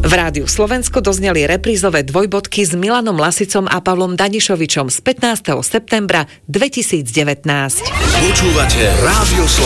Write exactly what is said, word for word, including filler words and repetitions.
V Rádiu Slovensko dozneli reprízové dvojbodky s Milanom Lasicom a Pavlom Danišovičom z pätnásteho septembra dvetisícdevätnásť. Počúvate Rádio Slovensko.